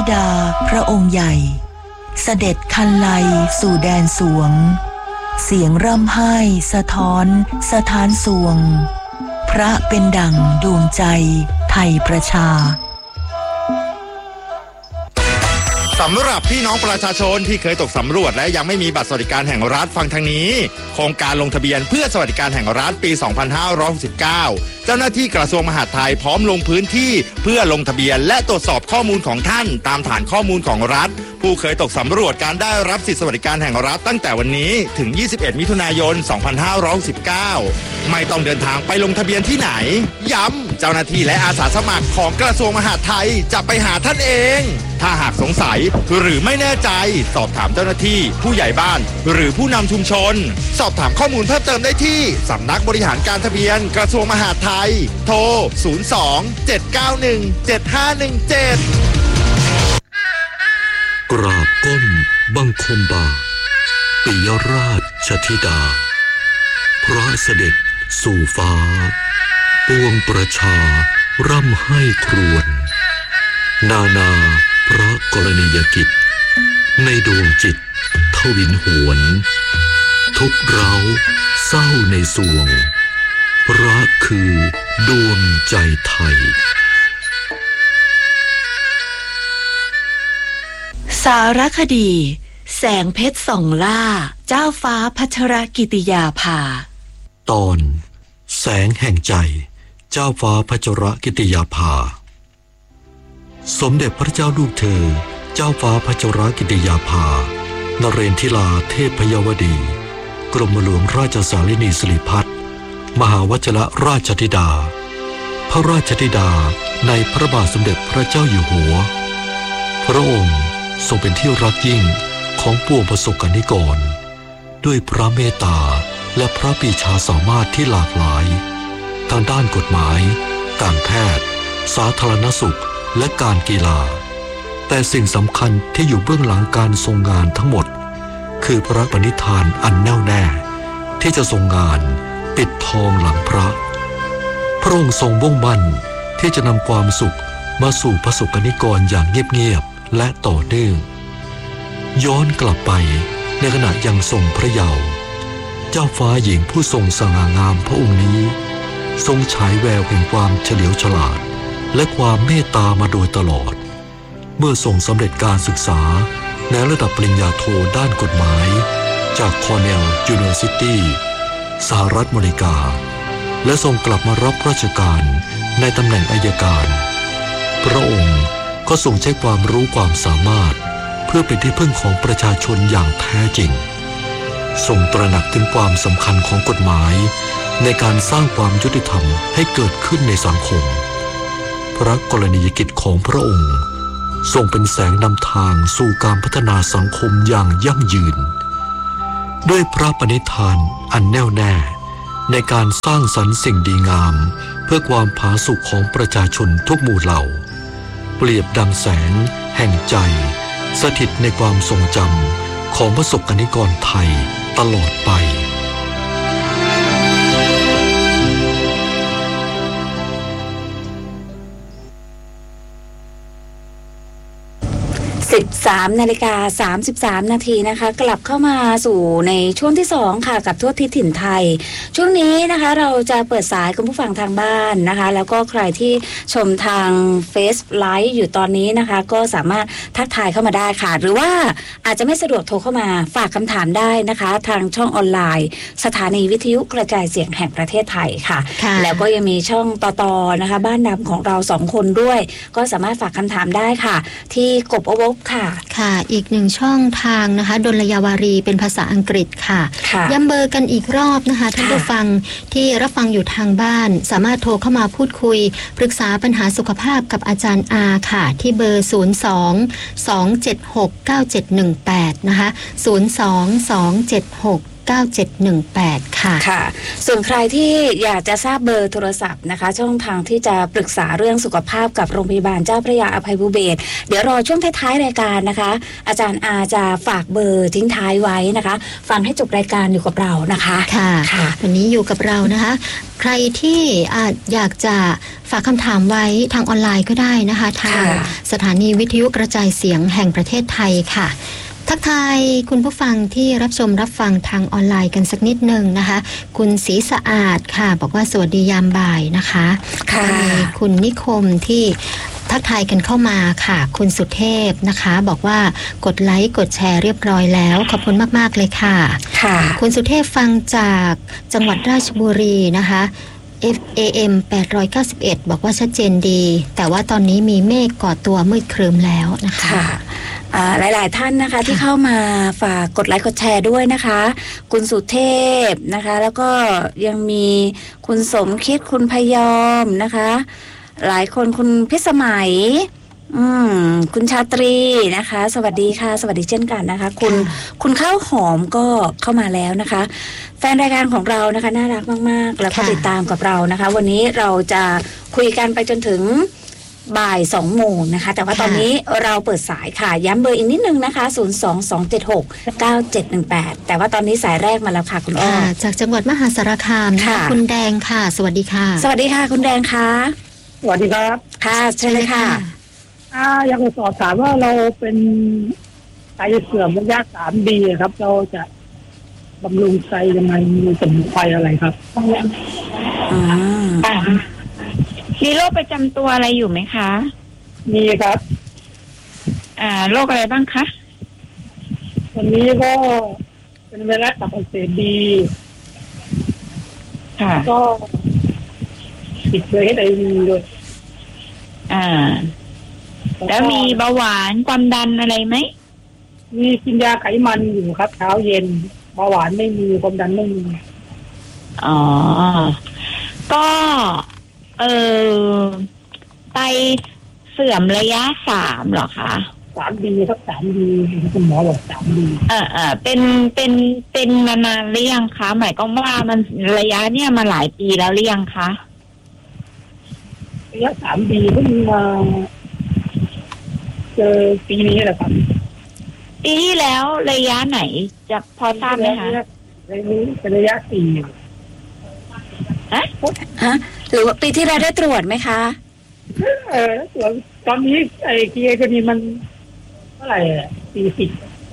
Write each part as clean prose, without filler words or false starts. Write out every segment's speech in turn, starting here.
ดาพระองค์ใหญ่เสด็จคันไลสู่แดนสวงเสียงร่ำไห้สะท้อนสถานสวงพระเป็นดั่งดวงใจไทยประชาสำหรับพี่น้องประชาชนที่เคยตกสำรวจและยังไม่มีบัตรสวัสดิการแห่งรัฐฟังทางนี้โครงการลงทะเบียนเพื่อสวัสดิการแห่งรัฐปี 2569 เจ้าหน้าที่กระทรวงมหาดไทยพร้อมลงพื้นที่เพื่อลงทะเบียนและตรวจสอบข้อมูลของท่านตามฐานข้อมูลของรัฐผู้เคยตกสำรวจการได้รับสิทธิสวัสดิการแห่งรัฐตั้งแต่วันนี้ถึง 21 มิถุนายน 2569 ไม่ต้องเดินทางไปลงทะเบียนที่ไหนย้ำเจ้าหน้าที่และอาสาสมัครของกระทรวงมหาดไทยจะไปหาท่านเองถ้าหากสงสัยหรือไม่แน่ใจสอบถามเจ้าหน้าที่ผู้ใหญ่บ้านหรือผู้นำชุมชนสอบถามข้อมูลเพิ่มเติมได้ที่สำนักบริหารการทะเบียนกระทรวงมหาดไทยโทร 02-791-7517 กราบก้มบังคมบาทปิยราชธิดาพระเสด็จสู่ฟ้าปวงประชาร่ำไห้ครวญนานาพระกรณียกิจในดวงจิตทวินหวนทุกเร้าเศร้าในสวงพระคือดวงใจไทยสารคดีแสงเพชรส่องล่าเจ้าฟ้าพัชรกิติยาภาตอนแสงแห่งใจเจ้าฟ้าพัชรกิติยาภาสมเด็จพระเจ้าลูกเธอเจ้าฟ้าพัชรกิติยาภานเรนทิลาเทพพยวดีกรมหลวงราชสารินีสิริพัฒน์มหาวชิรราชธิดาพระราชธิดาในพระบาทสมเด็จพระเจ้าอยู่หัวพระองค์ทรงเป็นที่รักยิ่งของปวงประสบกนิกรด้วยพระเมตตาและพระปรีชาสามารถที่หลากหลายทางด้านกฎหมายการแพทย์สาธารณสุขและการกีฬาแต่สิ่งสำคัญที่อยู่เบื้องหลังการทรงงานทั้งหมดคือพระปณิธานอันแน่วแน่ที่จะทรงงานปิดทองหลังพระพระองค์ทรงมุ่งมั่นที่จะนำความสุขมาสู่ประสบกนิกรอย่างเงียบๆและต่อเนื่องย้อนกลับไปในขณะยังทรงพระเยาว์เจ้าฟ้าหญิงผู้ทรงสง่างามพระองค์นี้ทรงฉายแววแห่งความเฉลียวฉลาดและความเมตตามาโดยตลอดเมื่อทรงสำเร็จการศึกษาในระดับปริญญาโทด้านกฎหมายจากคอร์เนลยูนิเวอร์ซิตี้สหรัฐอเมริกาและทรงกลับมารับราชการในตำแหน่งอัยการพระองค์ก็ทรงใช้ความรู้ความสามารถเพื่อเป็นที่พึ่งของประชาชนอย่างแท้จริงทรงตระหนักถึงความสำคัญของกฎหมายในการสร้างความยุติธรรมให้เกิดขึ้นในสังคมพระกรณียกิจของพระองค์ทรงเป็นแสงนำทางสู่การพัฒนาสังคมอย่างยั่งยืนด้วยพระปณิธานอันแน่วแน่ในการสร้างสรรค์สิ่งดีงามเพื่อความผาสุกของประชาชนทุกหมู่เหล่าเปรียบดังแสงแห่งใจสถิตในความทรงจำของประสบกนิกรไทยตลอดไป 13:33 นาทีนะคะกลับเข้ามาสู่ในช่วงที่2ค่ะกับทั่วทิศถิ่นไทยช่วงนี้นะคะเราจะเปิดสายคุณผู้ฟังทางบ้านนะคะแล้วก็ใครที่ชมทาง Face Live อยู่ตอนนี้นะคะก็สามารถทักทายเข้ามาได้ค่ะหรือว่าอาจจะไม่สะดวกโทรเข้ามาฝากคำถามได้นะคะทางช่องออนไลน์สถานีวิทยุกระจายเสียงแห่งประเทศไทยค่ะแล้วก็ยังมีช่องต่อนะคะบ้านดำของเรา2คนด้วยก็สามารถฝากคำถามได้ค่ะที่กบอบค่ะอีกหนึ่งช่องทางนะคะดลยาวารีเป็นภาษาอังกฤษค่ะย้ำเบอร์กันอีกรอบนะคะท่านผู้ฟังที่รับฟังอยู่ทางบ้านสามารถโทรเข้ามาพูดคุยปรึกษาปัญหาสุขภาพกับอาจารย์อาค่ะที่เบอร์02-276-9718นะคะ02-276 9718ค่ะค่ะส่วนใครที่อยากจะทราบเบอร์โทรศัพท์นะคะช่องทางที่จะปรึกษาเรื่องสุขภาพกับโรงพยาบาลเจ้าพระยาอภัยภูเบศรเดี๋ยวรอช่วงท้ายๆรายการนะคะอาจารย์อาจะฝากเบอร์ทิ้งท้ายไว้นะคะฟังให้จบรายการอยู่กับเรานะคะค่ะวันนี้อยู่กับเรานะคะใครที่อยากจะฝากคำถามไว้ทางออนไลน์ก็ได้นะคะทางสถานีวิทยุกระจายเสียงแห่งประเทศไทยค่ะทักทายคุณผู้ฟังที่รับชมรับฟังทางออนไลน์กันสักนิดหนึ่งนะคะคุณศรีสะอาดค่ะบอกว่าสวัสดียามบ่ายนะคะมีคุณนิคมที่ทักทายกันเข้ามาค่ะคุณสุเทพนะคะบอกว่ากดไลค์กดแชร์เรียบร้อยแล้วขอบคุณมากๆเลยค่ะคุณสุเทพฟังจากจังหวัดราชบุรีนะคะ FAM 891บอกว่าชัดเจนดีแต่ว่าตอนนี้มีเมฆก่อตัวมืดครึ้มแล้วนะคะหลายๆท่านนะคะที่เข้ามาฝากกดไลค์กดแชร์ด้วยนะคะคุณสุเทพนะคะแล้วก็ยังมีคุณสมคิดคุณพยอมนะคะหลายคนคุณพิสมัยคุณชาตรีนะคะสวัสดีค่ะสวัสดีเช่นกันนะคะคุณข้าวหอมก็เข้ามาแล้วนะคะแฟนรายการของเรานะคะน่ารักมากๆแล้วก็ติดตามกับเรานะคะวันนี้เราจะคุยกันไปจนถึงบ่าย2 โมงนะคะแต่ว่าตอนนี้เราเปิดสายค่ะย้ำเบอร์อีกนิดนึงนะคะ022769718แต่ว่าตอนนี้สายแรกมาแล้วค่ะคุณอ้อจากจังหวัดมหาสารคามนะคะคุณแดงค่ะสวัสดีค่ะสวัสดีค่ะคุณแดงค่ะสวัสดีครับค่ะเชิญเลยค่ะอยากจะสอบถามว่าเราเป็นไตเสื่อมระยะ3 ปีครับเราจะบำรุงไตยังไงมีสมุนไพรอะไรครับมีโรคประจำตัวอะไรอยู่ไหมคะมีครับโรคอะไรบ้างคะวันนี้ก็เป็นไวรัสตับอักเสบบีค่ะก็ติดเลยให้ได้ดีด้วยแล้วมีเบาหวานความดันอะไรไหมมีกินยาไขมันอยู่ครับเช้าเย็นเบาหวานไม่มีความดันไม่มีก็ไตเสื่อมระยะ3เหรอคะ 3 ปีครับ3 ปีคุณหมอบอก3 ปีเป็นมานานหรือยังคะหมายก็ว่ามันระยะเนี่ยมาหลายปีแล้วหรือยังคะระยะ3 ปีเพิ่งมาเจอปีนี้แหละครับปีที่แล้วระยะไหนจะพอทราบไหมคะระยะ4 หรือว่าปีที่แล้วได้ตรวจไหมคะตรวจตอนนี้คีโคนีมันเท่าไหร่40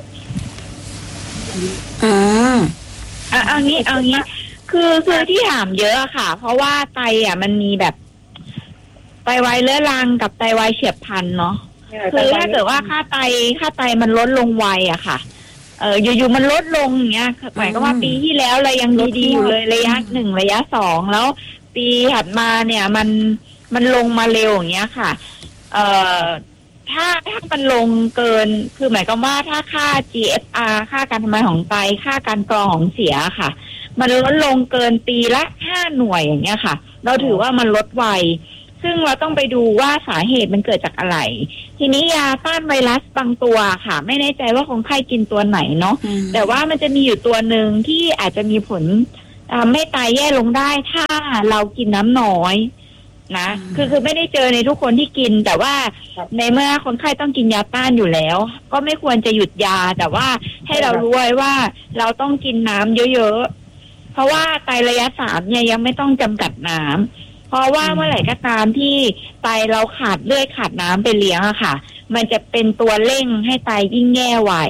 เอางี้คือที่ถามเยอะค่ะเพราะว่าไตมันมีแบบไตวายเรื้อรังกับไตวายเฉียบพลันเนาะคือถ้าเกิดว่าค่าไตมันลดลงไวอะค่ะอยู่ๆมันลดลงอย่างเงี้ยหมายก็ว่าปีที่แล้วเรายังดีๆอยู่เลยระยะ1ระยะ2แล้วปีถัดมาเนี่ยมันลงมาเร็วอย่างเงี้ยค่ะถ้ามันลงเกินคือหมายความว่าถ้าค่า GFR ค่าการทำงานของไตค่าการกรองของเสียค่ะมันลดลงเกินปีละ5 หน่วยอย่างเงี้ยค่ะเราถือว่ามันลดไวซึ่งเราต้องไปดูว่าสาเหตุมันเกิดจากอะไรทีนี้ยาต้านไวรัสบางตัวค่ะไม่แน่ใจว่าคนไข้กินตัวไหนเนาะแต่ว่ามันจะมีอยู่ตัวหนึ่งที่อาจจะมีผลไม่ไตแย่ลงได้ถ้าเรากินน้ำน้อยนะคือไม่ได้เจอในทุกคนที่กินแต่ว่าในเมื่อคนไข้ต้องกินยาต้านอยู่แล้วก็ไม่ควรจะหยุดยาแต่ว่าให้เรารู้ไว้ว่าเราต้องกินน้ำเยอะๆเพราะว่าไตระยะ3เนี่ยยังไม่ต้องจำกัดน้ำเพราะว่าเมื่อไหร่ก็ตามที่ไตเราขาดเลือดขาดน้ำไปเลี้ยงอะค่ะมันจะเป็นตัวเร่งให้ไตยิ่งแย่ไว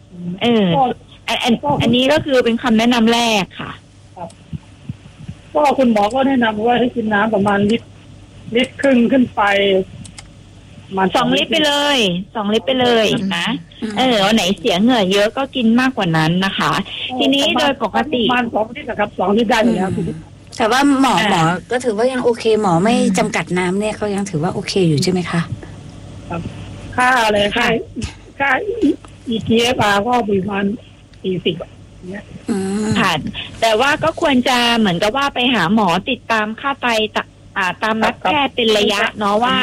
อันนี้ก็คือเป็นคำแนะนำแรกค่ะก็คุณหมอก็แนะนำว่าให้กินน้ำประมาณลิตรครึ่งขึ้นไปมา2 ลิตรไปเลย2 ลิตรไปเลยนะวันไหนเสียเหงื่อเยอะก็กินมากกว่านั้นนะคะทีนี้โดยปกติประมาณ2 ลิตรนะครับ2 ลิตรได้แล้วแต่ว่าหมอก็ถือว่ายังโอเคหมอไม่จำกัดน้ำเนี่ยเขายังถือว่าโอเคอยู่ใช่ไหมคะครับค่าอะไรค่า EGFR ก็ประมาณ40เนี่ยค่ะแต่ว่าก็ควรจะเหมือนกับว่าไปหาหมอติดตามค่าไตตามนัดแพทย์เป็นระยะเนาะว่า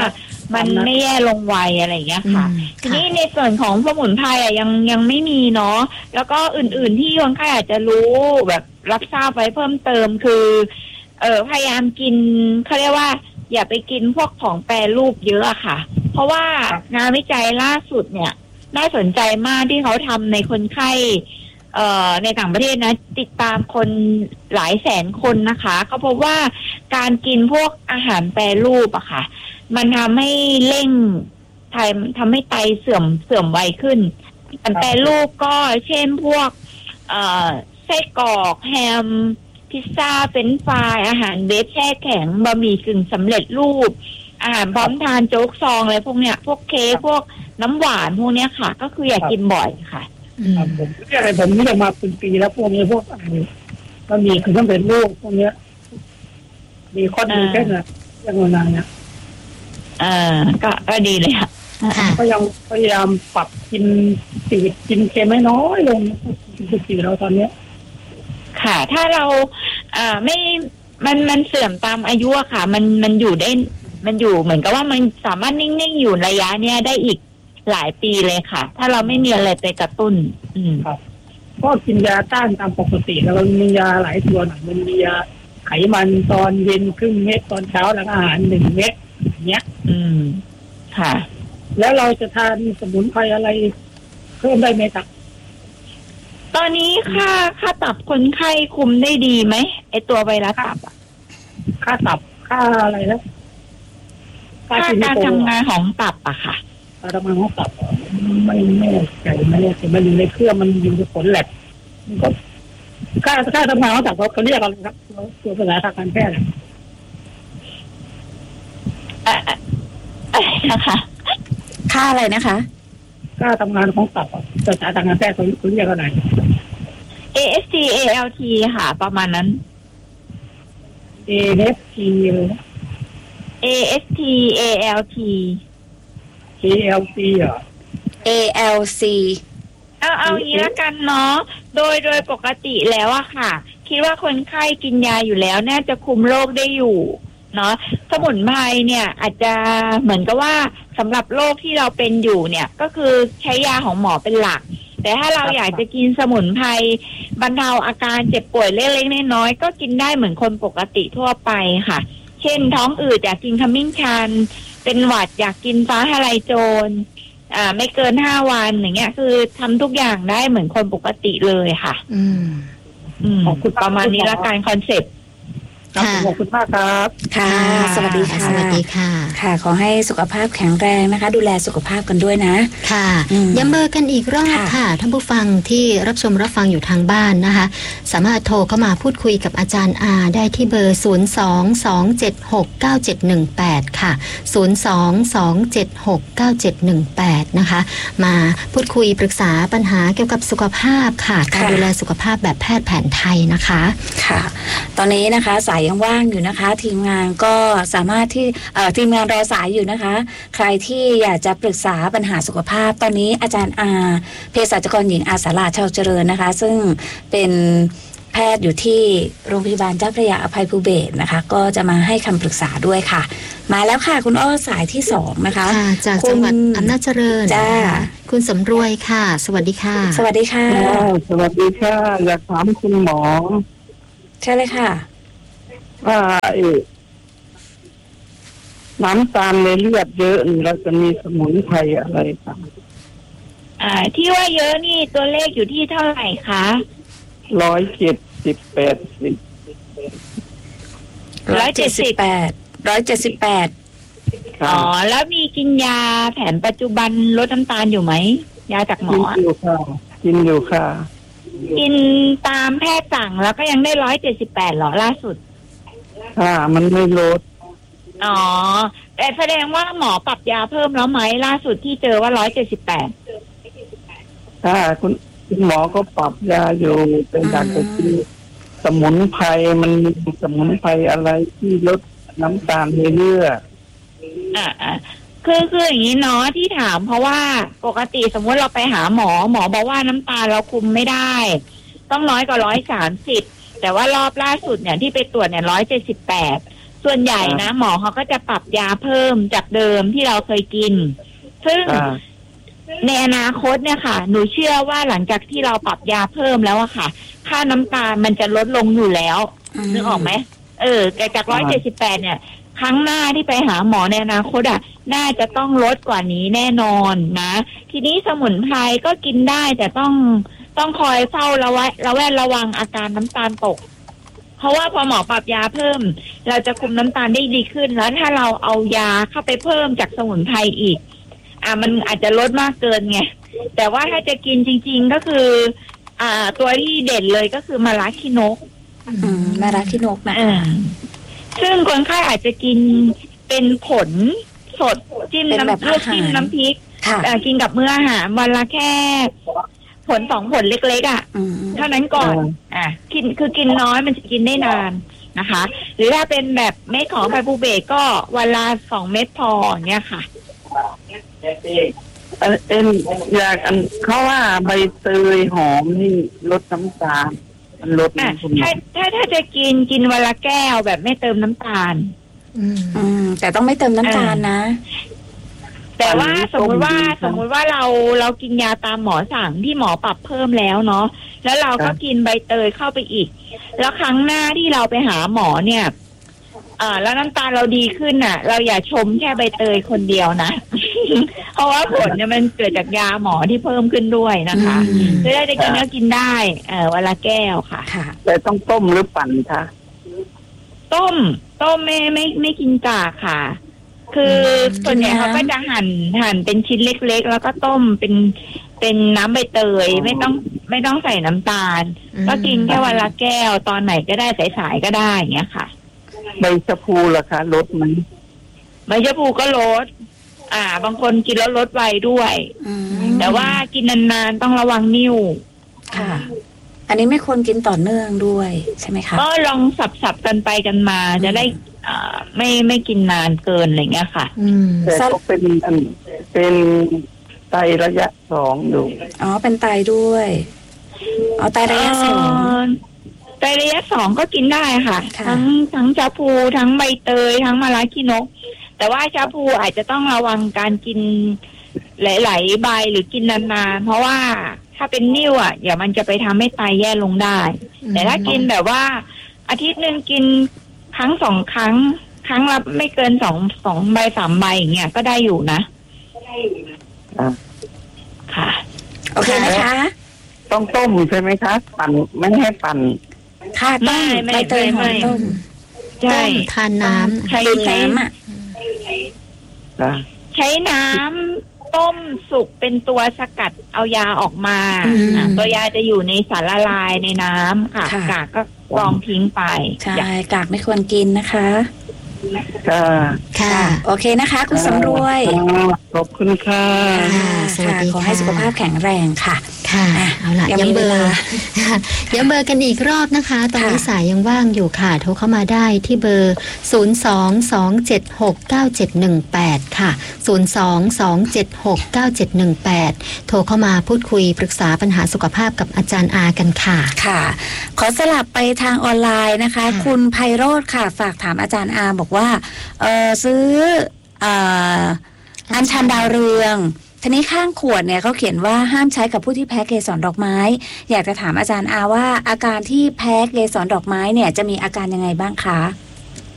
มันไม่แย่ลงไวอะไรอย่างเงี้ยค่ะทีนี้ในส่วนของสมุนไพรยังไม่มีเนาะแล้วก็อื่นๆที่คนไข้อาจจะรู้แบบรับทราบไว้เพิ่มเติมคือพยายามกินเขาเรียกว่าอย่าไปกินพวกของแปรรูปเยอะอะค่ะเพราะว่างานวิจัยล่าสุดเนี่ยน่าสนใจมากที่เขาทำในคนไข้ในต่างประเทศนะติดตามคนหลายแสนคนนะคะเขาพบว่าการกินพวกอาหารแปรรูปอะค่ะมันทำให้เร่งทำให้ไตเสื่อมไวขึ้นอาหารแปรรูปก็เช่นพวกไส้กรอกแฮมพิซซ่าเฟรนช์ฟรายอาหารเบฟแช่แข็งบะหมี่กึ่งสำเร็จรูปอาหารพร้อมทานโจ๊กซองอะไรพวกเนี้ยพวกเค้กพวกน้ำหวานพวกเนี้ยค่ะก็คืออย่ากินบ่อยค่ะผมเรียกอะไรผมนี่มาเป็นปีแล้วพวกนี้พวกอะไรบะหมี่กึ่งสำเร็จรูปพวกเนี้ยมีข้อดีแค่ไหนยังนานเนี่ยก็ดีเลยค่ะก็ยังพยายามปรับกินจืดกินเค็มไม่น้อยลงจืดเราตอนนี้ค่ะถ้าเราไม่มันเสื่อมตามอายุอะค่ะมันอยู่ได้มันอยู่เหมือนกับว่ามันสามารถนิ่งๆอยู่ระยะเนี้ยได้อีกหลายปีเลยค่ะถ้าเราไม่มีอะไรไปกระตุ้นครับก็กินยาต้านตามปกติแล้วมียาหลายตัวหน่อยมันมียาไขมันตอนเย็นครึ่งเม็ดตอนเช้าแล้วอาหาร1 เม็ดเนี้ยค่ะแล้วเราจะทานสมุนไพรอะไรเพิ่มได้ไหมครับตอนนี้ค่าตับคนไข้คุมได้ดีไหมไอตัวไวรัสตับอะค่าตับค่าอะไรนะค่าการทำงานของตับอะค่ะการทำงานของตับไม่แน่ใจมันอยู่ในเครื่องมันอยู่ในผลแลบมันก็ค่าทำงานของตับเขาเรียกอะไรครับตัวภาษาทางการแพทย์นะคะค่าอะไรนะคะค่าทำงานของตับภาษาทางการแพทย์เขาเรียกอะไร AST ALT ค่ะประมาณนั้น AST AST ALT ALT อ่ะ ALC เอางี้ละกันเนาะโดยปกติแล้วอะค่ะคิดว่าคนไข้กินยาอยู่แล้วน่าจะคุมโรคได้อยู่เนาะสมุนไพรเนี่ยอาจจะเหมือนกับว่าสำหรับโรคที่เราเป็นอยู่เนี่ยก็คือใช้ยาของหมอเป็นหลักแต่ถ้าเราอยากจะกินสมุนไพรบรรเทาอาการเจ็บป่วยเล็กๆน้อยๆก็กินได้เหมือนคนปกติทั่วไปค่ะเช่นท้องอืดอยากกินขมิ้นชันเป็นหวัดอยากกินฟ้าทะลายโจรไม่เกิน5 วันอย่างเงี้ยคือทำทุกอย่างได้เหมือนคนปกติเลยค่ะขอบคุณประมาณนี้ละกันคอนเซ็ปต์ขอบคุณมากครับค่ะสวัสดีค่ะสวัสดีค่ะค่ะขอให้สุขภาพแข็งแรงนะคะดูแลสุขภาพกันด้วยนะค่ะย้ำเบอร์กันอีกรอบค่ะท่านผู้ฟังที่รับชมรับฟังอยู่ทางบ้านนะคะสามารถโทรเข้ามาพูดคุยกับอาจารย์อาได้ที่เบอร์022769718ค่ะ022769718นะคะมาพูดคุยปรึกษาปัญหาเกี่ยวกับสุขภาพค่ะการดูแลสุขภาพแบบแพทย์แผนไทยนะคะค่ะตอนนี้นะคะสายยังว่างอยู่นะคะทีมงานก็สามารถที่ทีมงานรอสายอยู่นะคะใครที่อยากจะปรึกษาปัญหาสุขภาพตอนนี้อาจารย์อาเภสัชกรหญิงอาสาลาชาวเจริญนะคะซึ่งเป็นแพทย์อยู่ที่โรงพยาบาลเจ้าพระยาอภัยภูเบศรนะคะก็จะมาให้คำปรึกษาด้วยค่ะมาแล้วค่ะคุณอ้อสายที่2นะคะจากจังหวัดอำนาจเจริญจ้าคุณสำรวยค่ะสวัสดีค่ะสวัสดีค่ะสวัสดีค่ะอยากถามคุณหมอใช่เลยค่ะว่าน้ำตาลในเลือดเยอะเราจะมีสมุนไพรอะไรคะที่ว่าเยอะนี่ตัวเลขอยู่ที่เท่าไหร่คะ 178 อ๋อแล้วมีกินยาแผนปัจจุบันลดน้ำตาลอยู่ไหมยาจากหมอกินอยู่ค่ะกินตามแพทย์สั่งแล้วก็ยังได้178หรอล่าสุดมันไม่ลดอ๋อแต่แสดงว่าหมอปรับยาเพิ่มแล้วไหมล่าสุดที่เจอว่า178 คุณหมอก็ปรับยาอยู่เป็นการกินสมุนไพรมันมีสมุนไพรอะไรที่ลดน้ำตาลในเลือดคืออย่างนี้เนาะที่ถามเพราะว่าปกติสมมติเราไปหาหมอบอกว่าน้ำตาลเราคุมไม่ได้ต้องน้อยกว่า130แต่ว่ารอบล่าสุดเนี่ยที่ไปตรวจเนี่ย178 ส่วนใหญ่นะหมอเขาก็จะปรับยาเพิ่มจากเดิมที่เราเคยกินซึ่งในอนาคตเนี่ยค่ะหนูเชื่อว่าหลังจากที่เราปรับยาเพิ่มแล้วอะค่ะค่าน้ำตาลมันจะลดลงอยู่แล้วนึกออกไหมจาก178เนี่ยครั้งหน้าที่ไปหาหมอในอนาคตอะน่าจะต้องลดกว่านี้แน่นอนนะทีนี้สมุนไพรก็กินได้แต่ต้องคอยเฝ้าระแวดระวังอาการน้ำตาลตกเพราะว่าพอหมอปรับยาเพิ่มเราจะคุมน้ำตาลได้ดีขึ้นแล้วถ้าเราเอายาเข้าไปเพิ่มจากสมุนไพรอีกมันอาจจะลดมากเกินไงแต่ว่าถ้าจะกินจริงๆก็คือตัวที่เด่นเลยก็คือมะระขี้นกมะระขี้นกนะซึ่งคนไข้อาจจะกินเป็นผลสดจิ้มน้ำลวกจิ้มน้ำพริกกินกับมื้ออาหารวันละแค่ผล2 ผลเล็กๆเท่านั้นก่อนกินน้อยมันจะกินได้นานนะคะหรือถ้าเป็นแบบเม็ดของไพบูเบกก็วันละ2 เม็ดพอเนี่ยค่ะอยากเขาว่าใบเตยหอมนี่ลดน้ำตาลมันลดถ้าจะกินวันละแก้วแบบไม่เติมน้ำตาลแต่ต้องไม่เติมน้ำตาลนะแต่ว่าสมมุติว่าเรากินยาตามหมอสั่งที่หมอปรับเพิ่มแล้วเนาะแล้วเราก็กินใบเตยเข้าไปอีกแล้วครั้งหน้าที่เราไปหาหมอเนี่ยแล้วน้ำตาลเราดีขึ้นน่ะเราอย่าชมแค่ใบเตยคนเดียวนะ เพราะว่าผลเนี่ยมันเกิดจากยาหมอที่เพิ่มขึ้นด้วยนะคะจะได้กินก็กินได้วันละแก้วค่ะแต่ต้องต้มหรือปั่นคะต้มไม่กินกากค่ะคือส่วนใหญ่เขาก็จะหั่นเป็นชิ้นเล็กๆแล้วก็ต้มเป็นน้ำใบเตยไม่ต้องใส่น้ำตาลก็กินแค่วันละแก้วตอนไหนก็ได้สายๆก็ได้อย่างเงี้ยค่ะใบชะพูล่ะคะลดไหมใบชะพูก็ลดบางคนกินแล้วลดไวด้วยแต่ว่ากินนานๆต้องระวังนิ่วค่ะอันนี้ไม่ควรกินต่อเนื่องด้วยใช่ไหมคะก็ลองสับกันไปกันมาจะได้ไม่กินนานเกินอะไรเงี้ยค่ะแต่ก็เป็นไตระยะ2อยู่เป็นไตด้วยไตระยะ2 ไตระยะ2ก็กินได้ค่ะทั้งชาพูทั้งใบเตยทั้งมะระขี้นกแต่ว่าชาพูอาจจะต้องระวังการกินหลายๆใบหรือกินนานๆเพราะว่าถ้าเป็นนิ่วเดี๋ยวมันจะไปทำให้ไตแย่ลงได้แต่ถ้ากินแบบว่าอาทิตย์นึงกินครั้ง2 ครั้งละไม่เกิน2 ใบ 3 ใบอย่างเงี้ยก็ได้อยู่นะค่ะโอเคนะคะต้องต้มใช่ไหมคะปั่นไม่ให้ปั่นค่ะไม่เตยไม่ต้มใช่ทานน้ำใช้น้ำต้มสุกเป็นตัวสกัดเอายาออกมาตัวยาจะอยู่ในสารละลายในน้ำค่ะกากก็กรองทิ้งไปใช่กากไม่ควรกินนะคะค่ะโอเคนะคะคุณสำรวยขอบคุณค่ะสวัสดีขอให้สุขภาพแข็งแรงค่ะเอาล่ะย้ำเบอร์กันอีกรอบนะคะตอนนี้สายยังว่างอยู่ค่ะโทรเข้ามาได้ที่เบอร์022769718ค่ะ022769718โทรเข้ามาพูดคุยปรึกษาปัญหาสุขภาพกับอาจารย์อากันค่ะค่ะขอสลับไปทางออนไลน์นะคะคุณไพโรจน์ค่ะฝากถามอาจารย์อาบอกว่าซื้ออัญชันดาวเรืองทีนี้ข้างขวดเนี่ยเขาเขียนว่าห้ามใช้กับผู้ที่แพ้เกสรดอกไม้อยากจะถามอาจารย์อาว่าอาการที่แพ้เกสรดอกไม้เนี่ยจะมีอาการยังไงบ้างคะ